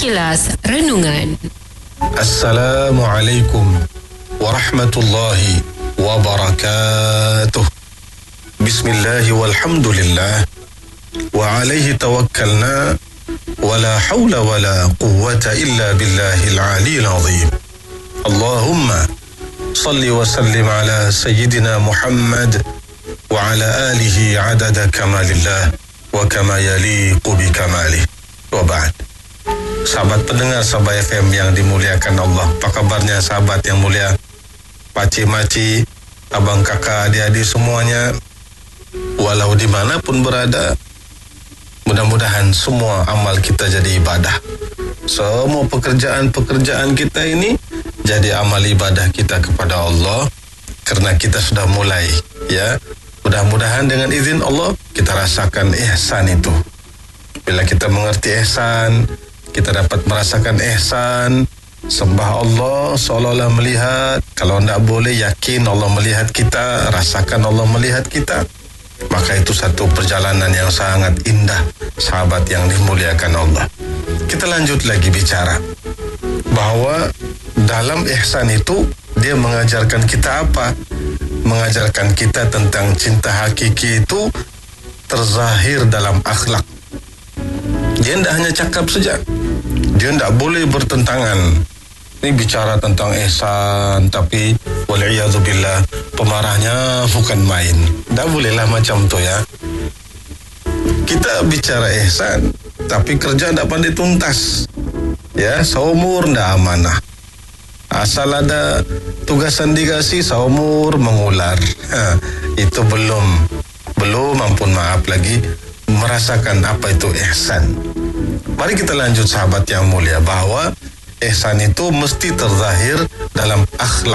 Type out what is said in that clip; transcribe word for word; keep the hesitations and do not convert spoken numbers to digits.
Sekilas Renungan. Assalamualaikum warahmatullahi wabarakatuh. Bismillahi walhamdulillah wa alaihi tawakkalna wa la hawla wa la quwwata illa billahil aliyil azim. Allahumma salli wa sallim ala sayyidina Muhammad wa ala alihi adada kamalillah wa kama yaliqu bi kamalih. Wa ba'd. Sahabat pendengar Sabah F M yang dimuliakan Allah, apa kabarnya sahabat yang mulia? Pakcik-makcik, abang kakak, adik-adik semuanya, walau dimanapun berada, mudah-mudahan semua amal kita jadi ibadah. Semua pekerjaan-pekerjaan kita ini jadi amal ibadah kita kepada Allah, kerana kita sudah mulai, ya. Mudah-mudahan dengan izin Allah kita rasakan ihsan itu. Bila kita mengerti ihsan, kita dapat merasakan ihsan, sembah Allah seolah-olah melihat. Kalau tidak boleh, yakin Allah melihat kita, rasakan Allah melihat kita. Maka itu satu perjalanan yang sangat indah, sahabat yang dimuliakan Allah. Kita lanjut lagi bicara bahawa dalam ihsan itu dia mengajarkan kita apa? Mengajarkan kita tentang cinta hakiki itu terzahir dalam akhlak. Dia tidak hanya cakap saja, dia tidak boleh bertentangan. Ini bicara tentang ihsan, tapi wal'iyadzubillah, pemarahnya bukan main. Tak bolehlah macam tu, ya. Kita bicara ihsan, tapi kerja tak pandai tuntas, ya. Seumur tidak amanah. Asal ada tugasan dikasih, seumur mengular. Ha, itu belum belum ampun maaf lagi merasakan apa itu ihsan. Mari kita lanjut sahabat yang mulia, bahawa ihsan itu mesti terzahir dalam akhlak.